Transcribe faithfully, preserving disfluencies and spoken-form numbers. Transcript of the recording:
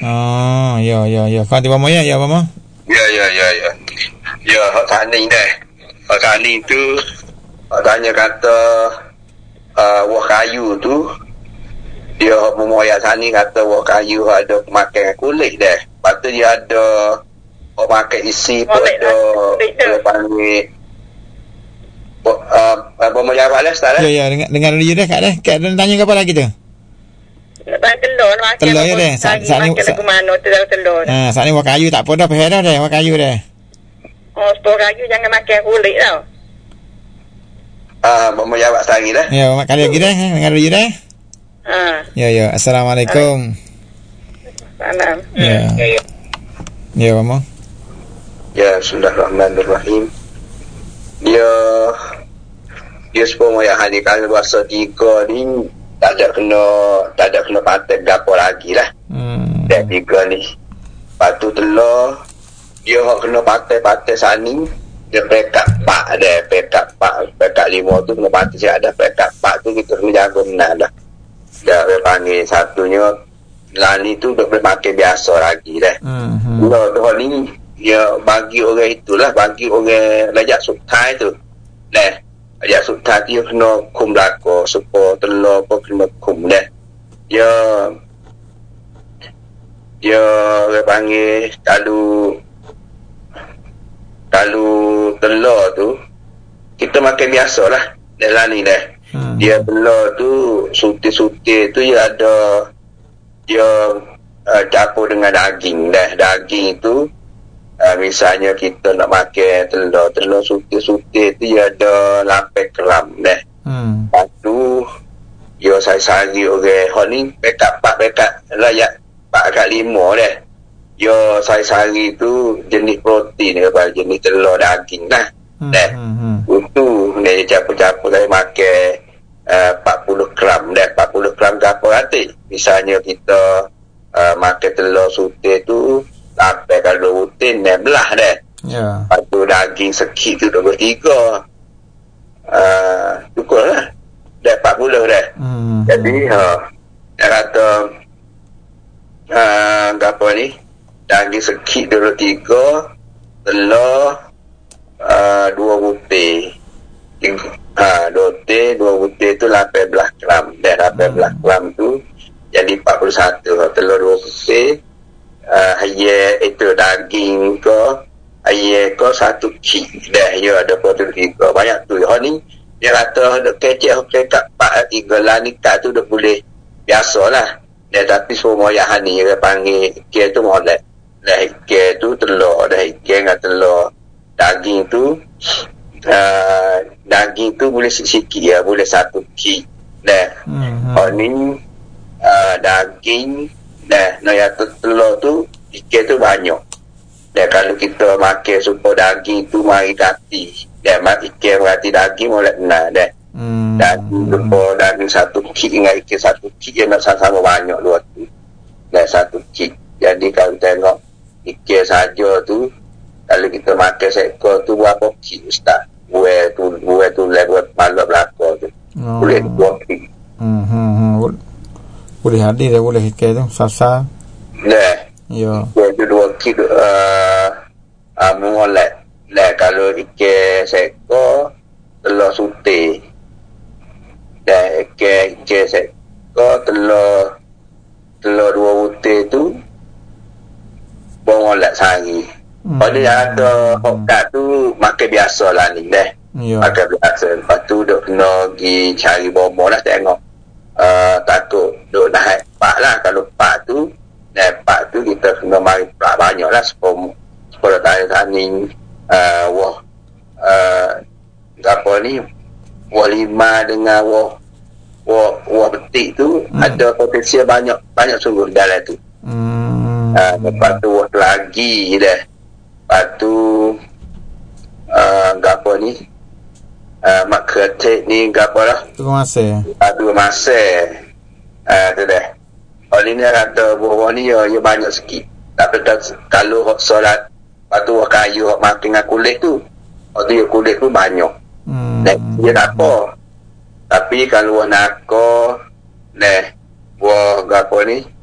Oh, ya, ya, ya. Kau tiba moya, ya, Mama? Ya, ya, ya, ya. Ya, hak tani dah. Hak tani tu, hak tanya kata, uh, wah kayu tu, dia hak memoyak tani kata wah kayu ada makan kulit dah. Lepas tu dia ada, hak makan isi pun ada, dia panggil, uh, Mama jawab lah, Ustaz lah. Ya, ya, dengar, dengar dulu je dah, Kak dah. Kak dah tanya apa lagi tu? Nak bagi telur, nak makan. Telur je dah. Saat, saat ni, makan lagu mana tu dalam telur. Ha, saat ni wak kayu tak apa dah, pasal dah dah, wak kayu dah. Oh, sepuluh kayu jangan makan kulit tau. Ah, Mama jawab sekali lah. Ya, mak kali lagi dah, dengar dulu je dah. Ha. Ya, ya, Assalamualaikum. Salam. Ya. Ya, ya. Ya, Mama. Ya, Bismillahirrahmanirrahim. Dia dia sepuluh yang hari kalau bahasa tiga ni tak ada kena tak ada kena patah gapo lagi lah. Hmm. Dan tiga ni. Patu telur dia hak kena patah-patah sani dia pekat pak ada pekat pak pekat lima tu kena patah si ada pekat pak tu kita kena jaga benar dah. Dah dia panggil satunya lani tu dia boleh pakai biasa lagi dah. Hmm. Nah, tu ni dia bagi orang itulah bagi orang lajak subtai tu. Dah. Lajak subtai dia kena kum belaka supaya telur pun kena kum dah. Dia dia orang panggil kalau kalau telur tu kita makan biasa lah dalam ni dah. Hmm. Dia telur tu suti-suti tu dia ada dia uh, campur dengan daging dah. Daging tu uh, misalnya kita nak makan telur telur suti-suti tu dia ada lapan gram dah. Hmm. Lepas tu dia sari-sari orang hal ni pekat pak pekat layak pak kat lima dah. Dia sari-sari tu jenis protein apa jenis telur daging lah. Hmm, dah. Hmm, hmm. Itu dia campur-campur saya makan uh, empat puluh gram dah. empat puluh gram ke apa nanti. Misalnya kita uh, makan telur suti tu sampai kalau rutin enam belas dah. Ya. Lepas tu daging sekit tu dua puluh tiga. Uh, cukup lah. Dah empat puluh dah. Hmm. Jadi ha, dia kata uh, apa ni daging sekit dua puluh tiga, telur uh, dua butir. Ha, dua butir, dua butir tu lapan belas gram. Dan lapan belas gram tu jadi empat puluh satu. Telur dua butir, uh, ayat itu daging ke, ayat ke satu kit. Dah, ya ada dua puluh tiga. Banyak tu. Ha ni, dia kata kecek kekat pak tiga lah ni kat tu dah boleh biasa lah. Dia tapi semua yang ni dia panggil ikan tu molek. Dah ikan tu telur, dah ikan dengan telur. Daging tu uh, daging tu boleh sikit-sikit ya, boleh satu kit. Dah. Hmm. Oh ni uh, daging dah, no yang telur tu ikan tu banyak. Dan kalau kita makan supaya daging tu mari kati. Dan mak ikan berarti daging boleh benar dah. Hmm. Daging supaya daging satu kit dengan ikan satu kit dia nak sama-sama banyak dua tu. Dan satu kit. Jadi kalau tengok ikan saja tu, kalau kita makan seekor tu berapa kit Ustaz? Buah tu, buah tu lewat malam belakang tu. Oh. Boleh dua kit. Hmm, hmm, hmm. Boleh hadir dah boleh ikan tu, sasa. Nah. Ya. Dia dua kit uh, uh, mengolek. Nah, kalau ikan seekor telur suti. Dan ikan ikan seekor telur telur dua butir tu mengolek sehari. Hmm. Kalau dia ada hokat tu makan biasa lah ni dah. Ya. Makan biasa. Lepas tu duk kena pergi cari bomo lah tengok. Uh, takut duk naik pak lah. Kalau pak tu naik pak tu kita kena mari pak banyak lah sepuluh sepuluh tani uh, wah uh, apa ni wah lima dengan wah wah wah betik tu hmm. ada potensi banyak banyak sungguh dalam tu. Hmm. Uh, lepas tu wah lagi dah. Lepas tu uh, apa ni uh, mak ketik ni apa lah tu masa uh, dua masa uh, tu dah. Oleh ni kata buah ni ya, ya banyak sikit. Tapi kalau solat lepas tu kayu makan dengan kulit tu, waktu ya kulit tu banyak. Hmm. Nah, dia tak apa. Tapi kalau nak ko, nah, buah apa ni